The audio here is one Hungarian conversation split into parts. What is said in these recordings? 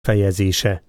fejezése.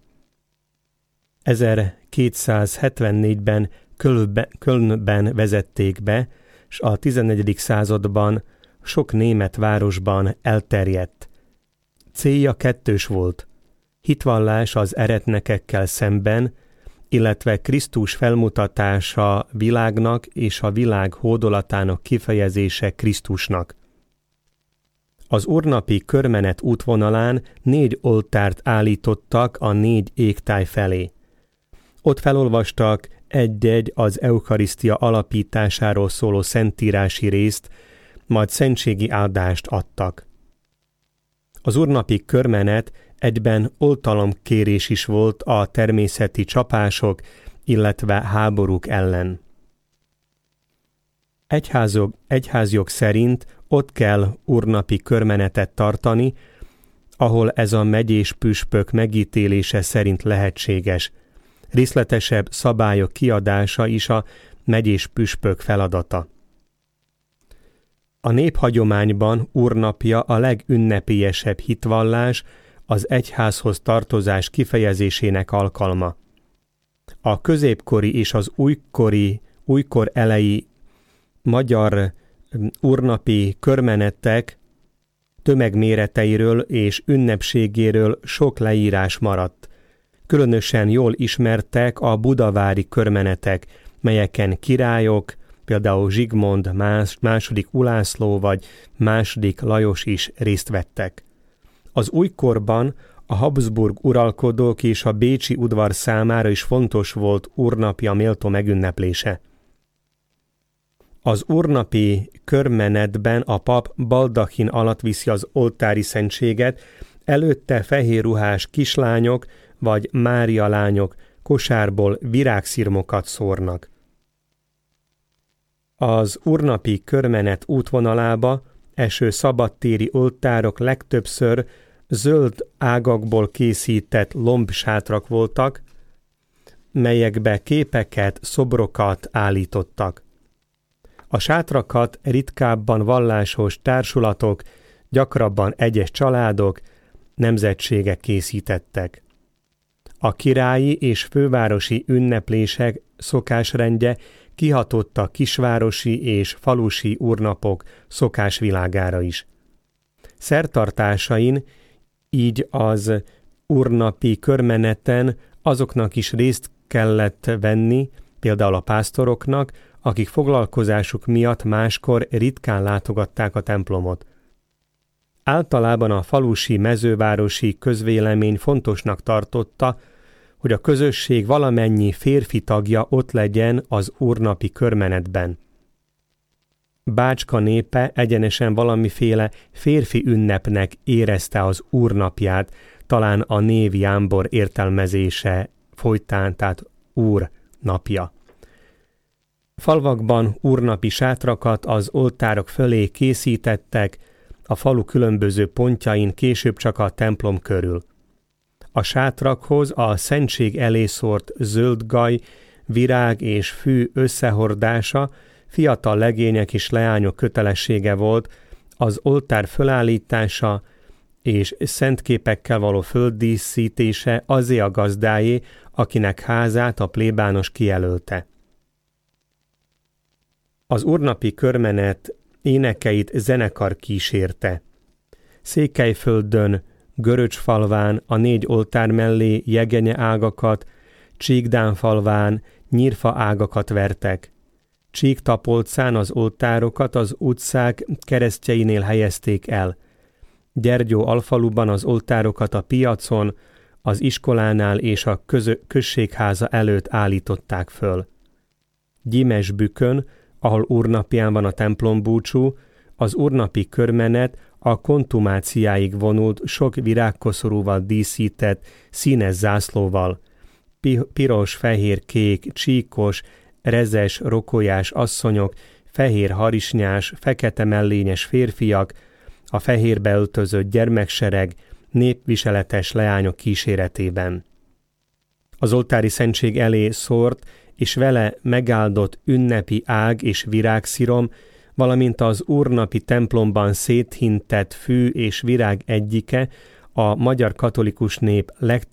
1274-ben Kölnben vezették be, s a 14. században sok német városban elterjedt. Célja kettős volt: hitvallás az eretnekekkel szemben, illetve Krisztus felmutatása világnak és a világ hódolatának kifejezése Krisztusnak. Az úrnapi körmenet útvonalán 4 oltárt állítottak a 4 égtáj felé. Ott felolvastak egy-egy az eukarisztia alapításáról szóló szentírási részt, majd szentségi áldást adtak. Az úrnapi körmenet egyben oltalomkérés is volt a természeti csapások, illetve háborúk ellen. Egyházjog szerint ott kell úrnapi körmenetet tartani, ahol ez a megyés püspök megítélése szerint lehetséges. Részletesebb szabályok kiadása is a megyés püspök feladata. A néphagyományban úrnapja a legünnepélyesebb hitvallás, az egyházhoz tartozás kifejezésének alkalma. A középkori és az újkor elejé magyar úrnapi körmenetek tömegméreteiről és ünnepségéről sok leírás maradt. Különösen jól ismertek a budavári körmenetek, melyeken királyok, például Zsigmond II. Ulászló vagy II. Lajos is részt vettek. Az újkorban a Habsburg uralkodók és a bécsi udvar számára is fontos volt úrnapja méltó megünneplése. Az úrnapi körmenetben a pap baldachin alatt viszi az oltári szentséget, előtte fehérruhás kislányok vagy Mária lányok kosárból virágszirmokat szórnak. Az úrnapi körmenet útvonalába eső szabadtéri oltárok legtöbbször zöld ágakból készített lombsátrak voltak, melyekbe képeket, szobrokat állítottak. A sátrakat ritkábban vallásos társulatok, gyakrabban egyes családok, nemzetségek készítettek. A királyi és fővárosi ünneplések szokásrendje kihatott a kisvárosi és falusi úrnapok szokásvilágára is. Szertartásain, így az úrnapi körmeneten azoknak is részt kellett venni, például a pásztoroknak, akik foglalkozásuk miatt máskor ritkán látogatták a templomot. Általában a falusi mezővárosi közvélemény fontosnak tartotta, hogy a közösség valamennyi férfi tagja ott legyen az úrnapi körmenetben. Bácska népe egyenesen valamiféle férfi ünnepnek érezte az úrnapját, talán a név jámbor értelmezése folytán, tehát úr napja. Falvakban úrnapi sátrakat az oltárok fölé készítettek, a falu különböző pontjain, később csak a templom körül. A sátrakhoz a szentség elé szórt zöld gaj, virág és fű összehordása fiatal legények és leányok kötelessége volt, az oltár fölállítása és szentképekkel való földdíszítése azé a gazdáé, akinek házát a plébános kijelölte. Az úrnapi körmenet énekeit zenekar kísérte. Székelyföldön, Göröcsfalván a 4 oltár mellé jegenye ágakat, Csíkdánfalván nyírfa ágakat vertek. Csíktapolcán az oltárokat az utcák keresztjeinél helyezték el. Gyergyóalfaluban az oltárokat a piacon, az iskolánál és a községháza előtt állították föl. Gyimesbükön, ahol úrnapján van a templombúcsú, az úrnapi körmenet a kontumáciáig vonult sok virágkoszorúval díszített színes zászlóval, piros, fehér, kék, csíkos, rezes, rokolyás asszonyok, fehér harisnyás, fekete mellényes férfiak, a fehérbe öltözött gyermeksereg, népviseletes leányok kíséretében. Az oltári szentség elé szórt és vele megáldott ünnepi ág és virágszirom, valamint az úrnapi templomban széthintett fű és virág egyike, a magyar katolikus nép